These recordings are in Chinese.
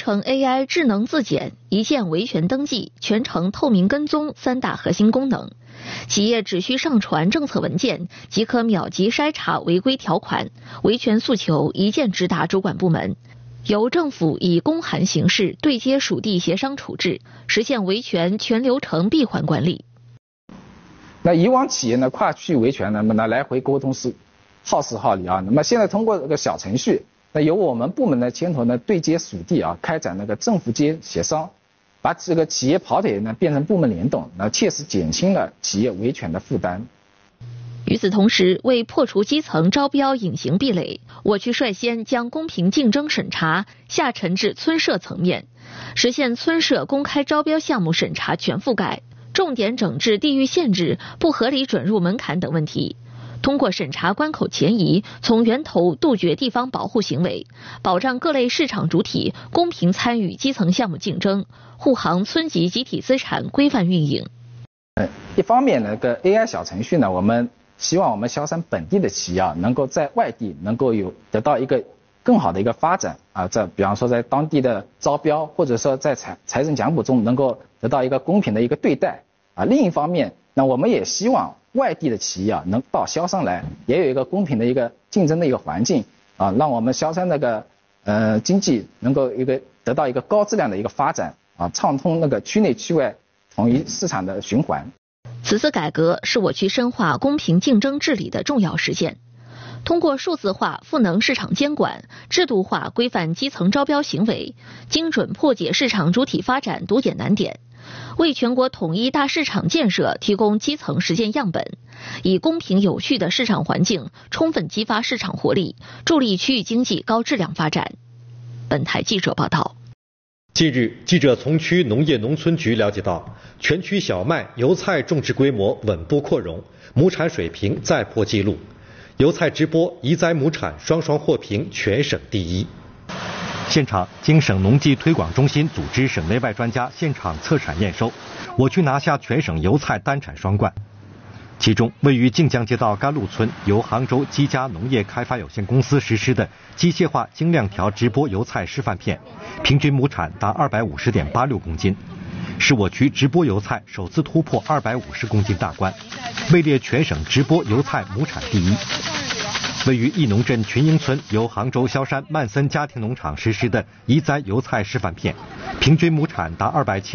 程 AI 智能自检、一键维权登记、全程透明跟踪3大核心功能。企业只需上传政策文件，即可秒级筛查违规条款，维权诉求一键直达主管部门。由政府以公函形式对接属地协商处置，实现维权全流程闭环管理。 那以往企业呢跨区域维权呢，那么来回沟通是耗时耗力啊。那么现在通过这个小程序，那由我们部门呢牵头呢对接属地啊，开展那个政府间协商，把这个企业跑腿呢变成部门联动，那切实减轻了企业维权的负担。 与此同时，为破除基层招标隐形壁垒，我区率先将公平竞争审查下沉至村社层面，实现村社公开招标项目审查全覆盖，重点整治地域限制、不合理准入门槛等问题。通过审查关口前移，从源头杜绝地方保护行为，保障各类市场主体公平参与基层项目竞争，护航村级集体资产规范运营。 一方面呢，个 AI 小程序呢，我们希望我们萧山本地的企业能够在外地能够得到一个更好的一个发展啊，比方说在当地的招标，或者说在财政奖补中能够得到一个公平的一个对待啊。另一方面，那我们也希望外地的企业能到萧山来，也有一个公平的一个竞争的一个环境啊，让我们萧山那个经济能够得到一个高质量的一个发展啊，畅通那个区内区外统一市场的循环。 此次改革是我区深化公平竞争治理的重要实现。通过数字化赋能市场监管，制度化规范基层招标行为，精准破解市场主体发展堵点难点，为全国统一大市场建设提供基层实践样本，以公平有序的市场环境充分激发市场活力，助力区域经济高质量发展。本台记者报道。 近日，记者从区农业农村局了解到，全区小麦、油菜种植规模稳步扩容，亩产水平再破纪录。油菜直播、移栽亩产双双获评全省第一。现场经省农技推广中心组织省内外专家现场测产验收，我区拿下全省油菜单产双冠。其中，位于靖江街道甘露村由杭州基嘉农业开发有限公司实施的机械化精亮条直播油菜示范片，平均亩产达250.86公斤，是我区直播油菜首次突破250公斤大关，位列全省直播油菜亩产第一。位于义农镇群英村由杭州萧山曼森家庭农场实施的移栽油菜示范片，平均亩产达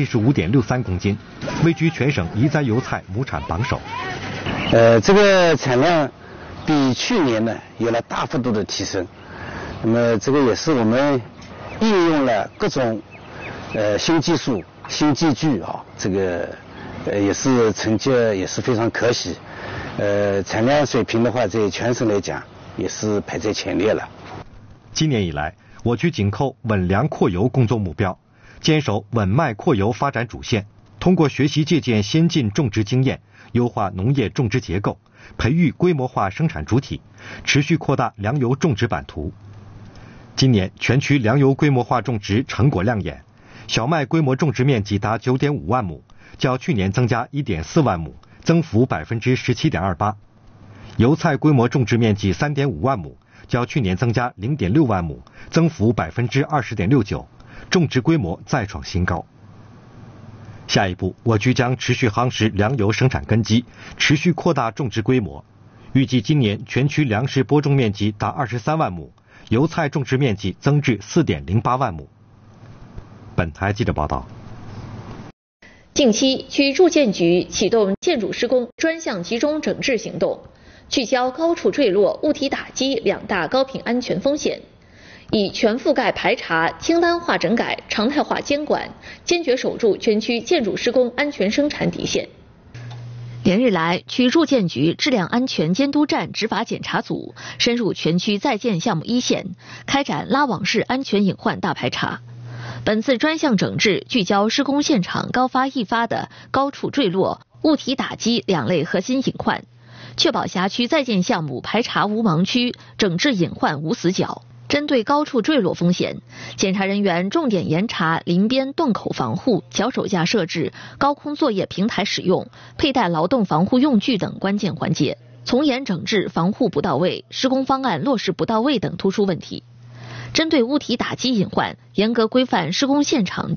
275.63公斤，位居全省移栽油菜亩产榜首。 这个产量比去年呢有了大幅度的提升，那么这个也是我们应用了各种新技术、新技具啊，这个也是成绩也是非常可喜。产量水平的话，在全省来讲也是排在前列了。 今年以来，我区紧扣稳粮扩油工作目标，坚守稳麦扩油发展主线，通过学习借鉴先进种植经验，优化农业种植结构，培育规模化生产主体，持续扩大粮油种植版图。今年全区粮油规模化种植成果亮眼，小麦规模种植面积达9.5万亩，较去年增加1.4万亩，增幅17.28%。油菜规模种植面积3.5万亩，较去年增加0.6万亩，增幅20.69%，种植规模再创新高。下一步，我区将持续夯实粮油生产根基，持续扩大种植规模。预计今年全区粮食播种面积达23万亩，油菜种植面积增至4.08万亩。本台记者报道。 近期，区住建局启动建筑施工专项集中整治行动，聚焦高处坠落、物体打击2大高频安全风险，以全覆盖排查、清单化整改、常态化监管，坚决守住全区建筑施工安全生产底线。连日来，区住建局质量安全监督站执法检查组深入全区在建项目一线，开展拉网式安全隐患大排查。本次专项整治聚焦施工现场高发易发的高处坠落、物体打击2类核心隐患，确保辖区在建项目排查无盲区，整治隐患无死角。针对高处坠落风险，检查人员重点严查林边洞口防护、脚手架设置、高空作业平台使用、佩戴劳动防护用具等关键环节，从严整治防护不到位、施工方案落实不到位等突出问题。 针对物体打击隐患，严格规范施工现场